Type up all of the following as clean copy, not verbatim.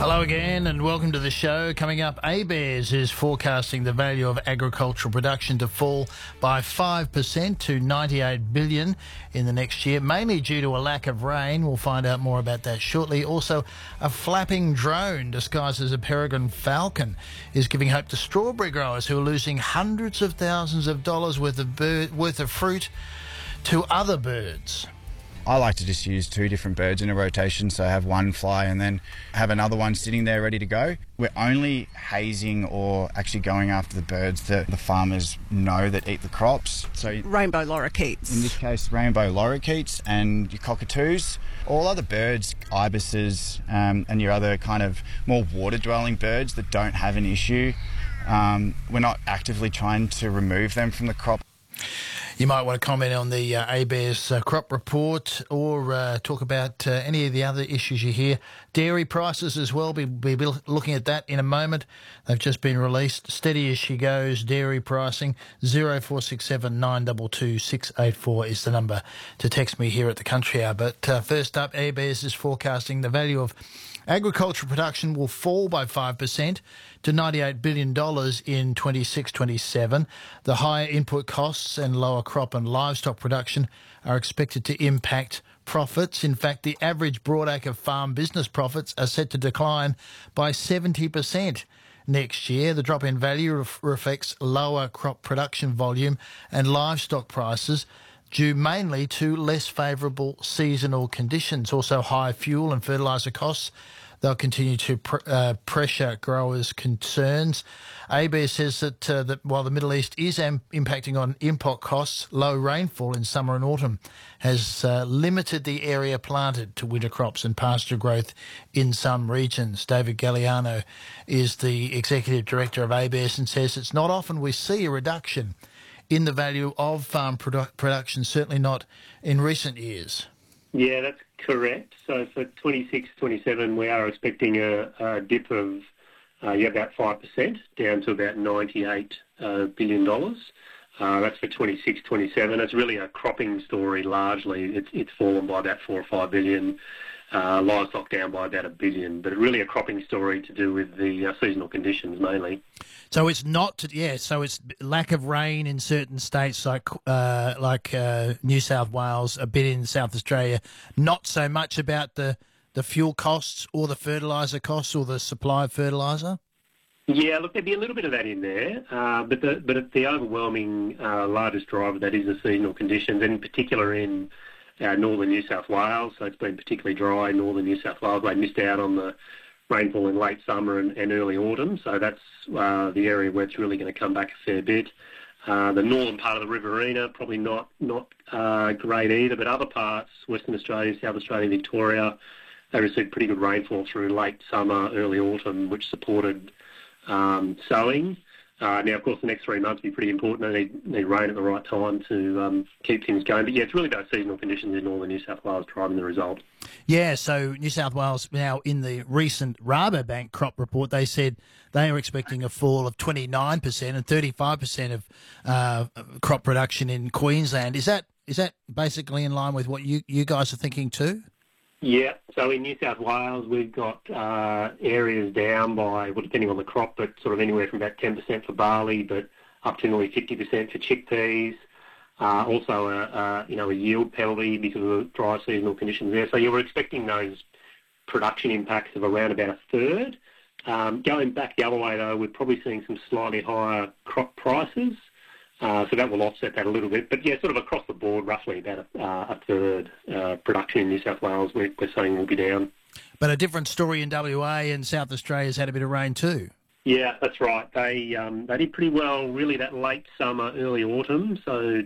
Hello again and welcome to the show. Coming up, ABARES is forecasting the value of agricultural production to fall by 5% to $98 billion in the next year, mainly due to a lack of rain. We'll find out more about that shortly. Also, a flapping drone disguised as a peregrine falcon is giving hope to strawberry growers who are losing hundreds of thousands of dollars worth of fruit to other birds. I like to just use two different birds in a rotation, so I have one fly and then have another one sitting there ready to go. We're only hazing or actually going after the birds that the farmers know that eat the crops. So rainbow lorikeets. In this case, rainbow lorikeets and your cockatoos. All other birds, ibises, and your other kind of more water-dwelling birds that don't have an issue, we're not actively trying to remove them from the crop. You might want to comment on the ABARES crop report or talk about any of the other issues you hear. Dairy prices as well, we'll be looking at that in a moment. They've just been released. Steady as she goes, dairy pricing. 0467 922 684 is the number to text me here at the Country Hour. But first up, ABARES is forecasting the value of agricultural production will fall by 5% to $98 billion in 26-27. The higher input costs and lower crop and livestock production are expected to impact profits. In fact, the average broadacre farm business profits are set to decline by 70% next year. The drop in value reflects lower crop production volume and livestock prices, due mainly to less favourable seasonal conditions. Also, high fuel and fertiliser costs. They'll continue to pressure growers' concerns. ABARES says that while the Middle East is impacting on import costs, low rainfall in summer and autumn has limited the area planted to winter crops and pasture growth in some regions. David Galliano is the Executive Director of ABARES and says it's not often we see a reduction in the value of farm production, certainly not in recent years. Yeah, that's correct. So for 26-27, we are expecting a dip of about 5%, down to about $98 billion. That's for 26-27. It's really a cropping story largely. It's fallen by about 4 or 5 billion. Livestock down by about $1 billion, but really a cropping story to do with the seasonal conditions mainly. So it's not, so it's lack of rain in certain states like New South Wales, a bit in South Australia, not so much about the fuel costs or the fertiliser costs or the supply of fertiliser? Yeah, look, there'd be a little bit of that in there, but the overwhelming largest driver, that is the seasonal conditions, and in particular in northern New South Wales. So it's been particularly dry in northern New South Wales. They missed out on the rainfall in late summer and early autumn, so that's the area where it's really going to come back a fair bit. The northern part of the Riverina, probably not great either, but other parts, Western Australia, South Australia, Victoria, they received pretty good rainfall through late summer, early autumn, which supported sowing. Now, of course, the next 3 months will be pretty important. They need rain at the right time to keep things going. But, yeah, it's really those seasonal conditions in northern New South Wales driving the result. Yeah, so New South Wales now, in the recent Rabobank crop report, they said they are expecting a fall of 29% and 35% of crop production in Queensland. Is that basically in line with what you guys are thinking too? Yeah, so in New South Wales, we've got areas down by, well, depending on the crop, but sort of anywhere from about 10% for barley, but up to nearly 50% for chickpeas. Also, a yield penalty because of the dry seasonal conditions there. So you were expecting those production impacts of around about a third. Going back the other way, though, we're probably seeing some slightly higher crop prices. So that will offset that a little bit. But, yeah, sort of across the board, roughly about a third production in New South Wales we're saying will be down. But a different story in WA, and South Australia's had a bit of rain too. Yeah, that's right. They did pretty well, really, that late summer, early autumn. So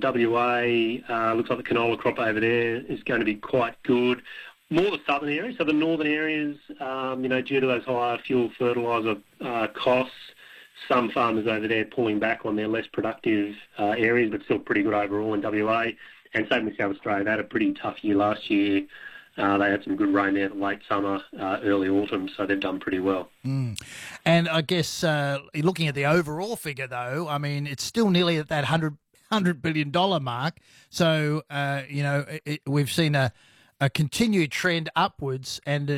WA looks like the canola crop over there is going to be quite good. More the southern areas, so the northern areas, due to those higher fuel fertiliser costs, some farmers over there pulling back on their less productive areas, but still pretty good overall in WA. And same with South Australia. They had a pretty tough year last year. They had some good rain there late summer, early autumn, so they've done pretty well. Mm. And I guess looking at the overall figure, though, I mean, it's still nearly at that $100 billion mark. So, we've seen a continued trend upwards, and